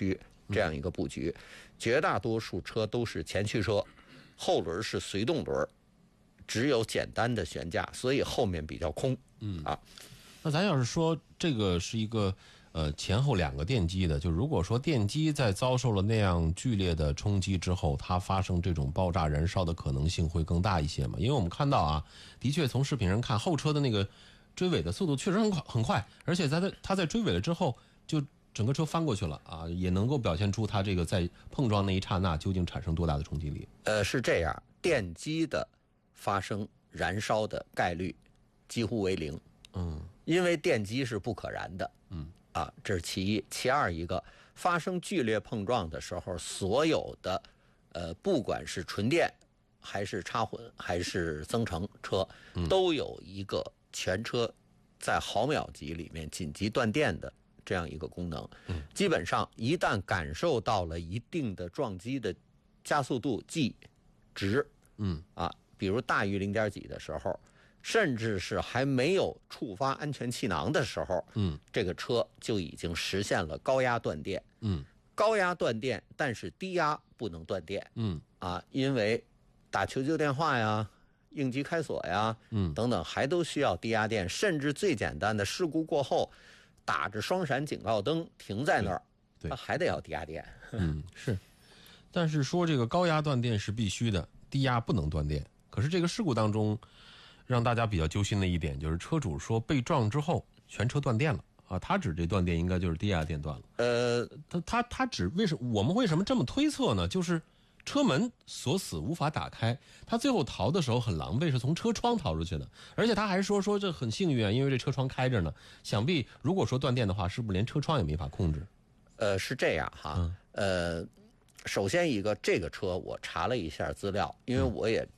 区这样一个布局。绝大多数车都是前驱车，后轮是随动轮，只有简单的悬架，所以后面比较空。 那咱要是说这个是一个前后两个电机的，就如果说电机在遭受了那样剧烈的冲击之后，它发生这种爆炸燃烧的可能性会更大一些嘛？因为我们看到啊，的确从视频上看，后车的那个追尾的速度确实很快，而且它在追尾了之后，就整个车翻过去了啊，也能够表现出它这个在碰撞那一刹那究竟产生多大的冲击力。 是这样，电机的发生燃烧的概率几乎为零。因为电机是不可燃的。这是其一。其二一个，发生剧烈碰撞的时候，所有的不管是纯电还是插混还是增程车，都有一个全车在毫秒级里面紧急断电的这样一个功能。基本上一旦感受到了一定的撞击的加速度 G 值，比如大于0.几的时候，甚至是还没有触发安全气囊的时候，这个车就已经实现了高压断电。高压断电，但是低压不能断电。因为打求救电话呀、应急开锁呀，等等，还都需要低压电。甚至最简单的事故过后，打着双闪警告灯停在那儿，它还得要低压电。 是。但是说这个高压断电是必须的，低压不能断电。可是这个事故当中，让大家比较揪心的一点就是车主说被撞之后全车断电了啊，他指这断电应该就是低压电断了。他指我们为什么这么推测呢？就是车门锁死无法打开，他最后逃的时候很狼狈，是从车窗逃出去的，而且他还说这很幸运啊，因为这车窗开着呢。想必如果说断电的话，是不是连车窗也没法控制？ 是这样哈。首先一个，这个车我查了一下资料，因为我也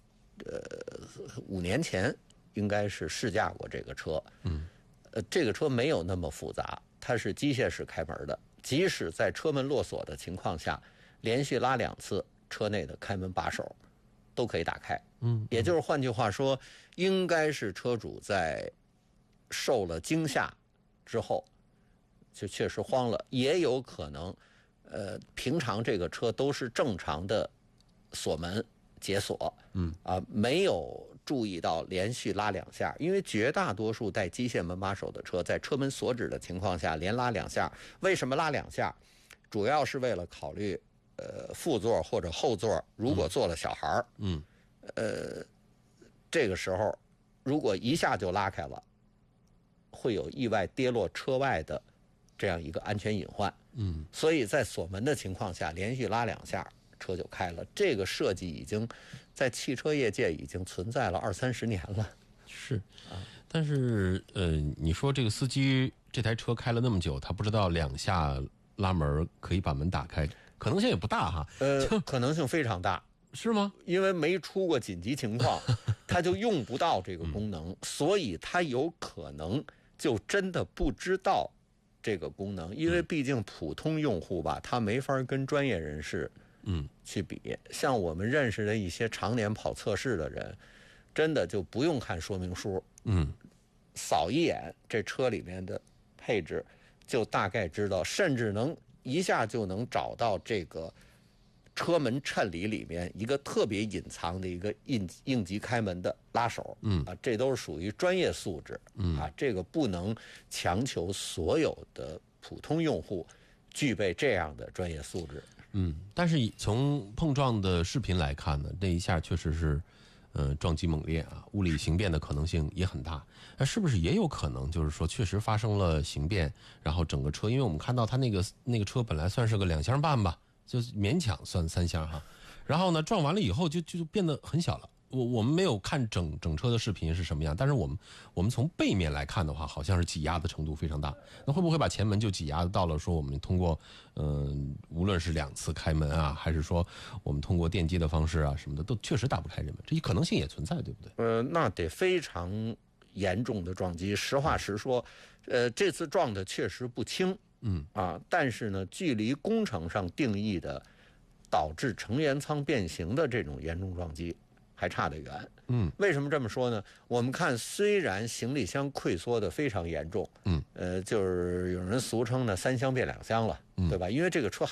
5年前应该是试驾过这个车。这个车没有那么复杂，它是机械式开门的，即使在车门落锁的情况下，连续拉2次，车内的开门把手都可以打开。也就是换句话说，应该是车主在受了惊吓之后就确实慌了，也有可能平常这个车都是正常的锁门解锁，没有注意到连续拉2下，因为绝大多数带机械门把手的车在车门锁止的情况下连拉2下。为什么拉2下？主要是为了考虑副座或者后座如果坐了小孩这个时候如果一下就拉开了，会有意外跌落车外的这样一个安全隐患。所以在锁门的情况下连续拉2下车就开了。这个设计已经在汽车业界已经存在了20-30年了。 是。但是你说这个司机这台车开了那么久，他不知道2下拉门可以把门打开，可能性也不大哈。 可能性非常大。 是吗？ 因为没出过紧急情况，他就用不到这个功能，所以他有可能就真的不知道这个功能。因为毕竟普通用户吧，他没法跟专业人士去比。像我们认识的一些常年跑测试的人，真的就不用看说明书，扫一眼这车里面的配置就大概知道，甚至能一下就能找到这个车门衬里面一个特别隐藏的一个应急开门的拉手。这都是属于专业素质。这个不能强求所有的普通用户具备这样的专业素质。 但是从碰撞的视频来看呢，这一下确实是撞击猛烈啊，物理形变的可能性也很大。是不是也有可能就是说确实发生了形变，然后整个车，因为我们看到它那个车本来算是个2厢半吧，就勉强算3厢哈，然后呢撞完了以后就变得很小了。我们没有看整车的视频是什么样，但是我们从背面来看的话，好像是挤压的程度非常大。那会不会把前门就挤压到了说我们通过无论是2次开门啊，还是说我们通过电机的方式啊什么的，都确实打不开这门，这一可能性也存在，对不对？ 那得非常严重的撞击。实话实说，这次撞的确实不轻。但是呢，距离工程上定义的导致成员舱变形的这种严重撞击还差得远。为什么这么说呢？我们看，虽然行李箱溃缩的非常严重，就是有人俗称呢3厢变2厢了，对吧？因为这个车